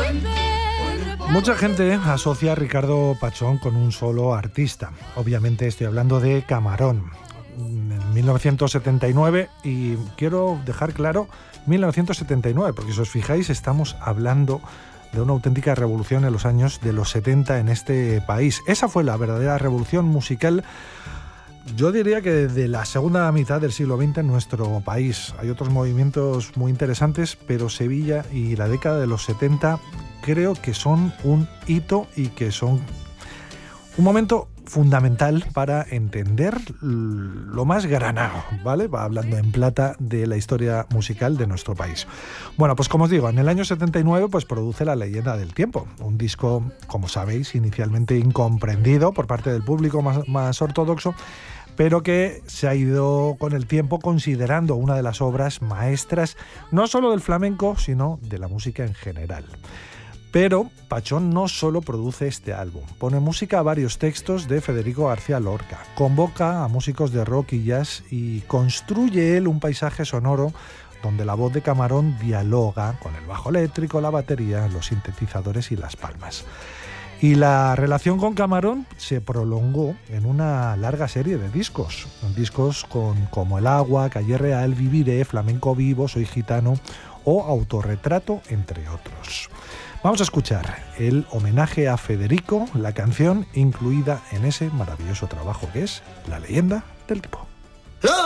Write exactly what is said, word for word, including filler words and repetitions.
Mucha gente asocia a Ricardo Pachón con un solo artista. Obviamente estoy hablando de Camarón. En mil novecientos setenta y nueve, y quiero dejar claro mil novecientos setenta y nueve, porque si os fijáis estamos hablando de una auténtica revolución en los años de los setenta en este país. Esa fue la verdadera revolución musical, yo diría que desde la segunda mitad del siglo veinte en nuestro país. Hay otros movimientos muy interesantes, pero Sevilla y la década de los setenta creo que son un hito y que son un momento fundamental para entender lo más granado, ¿vale? Va hablando en plata de la historia musical de nuestro país. Bueno, pues como os digo, en el año setenta y nueve pues produce La leyenda del tiempo, un disco, como sabéis, inicialmente incomprendido por parte del público más, más ortodoxo, pero que se ha ido con el tiempo considerando una de las obras maestras, no solo del flamenco, sino de la música en general. Pero Pachón no solo produce este álbum, pone música a varios textos de Federico García Lorca, convoca a músicos de rock y jazz y construye él un paisaje sonoro donde la voz de Camarón dialoga con el bajo eléctrico, la batería, los sintetizadores y las palmas. Y la relación con Camarón se prolongó en una larga serie de discos, discos con como El agua, Calle Real, Viviré, Flamenco vivo, Soy gitano o Autorretrato, entre otros. Vamos a escuchar el homenaje a Federico, la canción incluida en ese maravilloso trabajo que es La leyenda del tiempo.